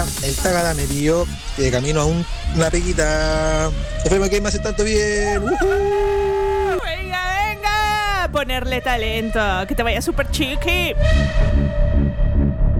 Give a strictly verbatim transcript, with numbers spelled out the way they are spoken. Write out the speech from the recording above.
acá el Tagada me pilló de camino a un, una peguita. Esperemos que me hace tanto bien. ¡Uhú! Venga, venga, ponerle talento, que te vaya súper chiqui.